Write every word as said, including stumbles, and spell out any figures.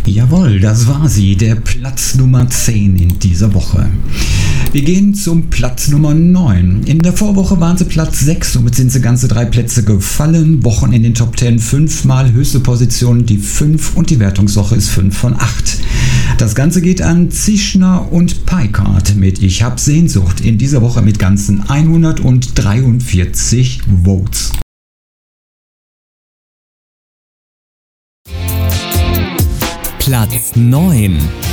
Jawohl, das war sie, der Platz Nummer zehn in dieser Woche. Wir gehen zum Platz Nummer neun. In der Vorwoche waren sie Platz sechs, somit sind sie ganze drei Plätze gefallen. Wochen in den Top zehn, fünfmal höchste Position, die fünf und die Wertungswoche ist fünf von acht. Das Ganze geht an Zischner und Peikart mit Ich hab Sehnsucht in dieser Woche mit ganzen hundertdreiundvierzig Votes. Platz neun.